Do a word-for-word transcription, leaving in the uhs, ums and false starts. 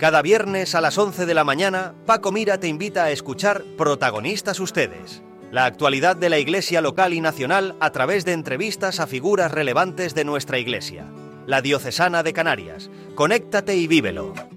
Cada viernes a las once de la mañana, Paco Mira te invita a escuchar Protagonistas Ustedes, la actualidad de la Iglesia local y nacional a través de entrevistas a figuras relevantes de nuestra Iglesia. La Diocesana de Canarias. Conéctate y vívelo.